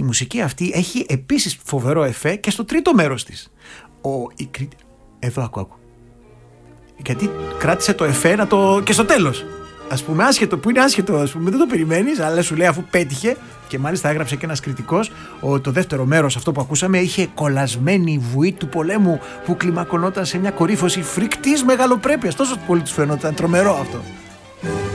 μουσική αυτή έχει επίσης φοβερό εφέ και στο τρίτο μέρος της. Εδώ άκου. Γιατί κράτησε το εφέ και στο τέλος. Ας πούμε, άσχετο, που είναι άσχετο, ας πούμε, δεν το περιμένεις, αλλά σου λέει αφού πέτυχε. Και μάλιστα έγραψε και ένας κριτικός ότι το δεύτερο μέρος, αυτό που ακούσαμε, είχε κολλασμένη βουή του πολέμου που κλιμακωνόταν σε μια κορύφωση φρικτής μεγαλοπρέπειας. Τόσο πολύ τους φαινόταν τρομερό αυτό.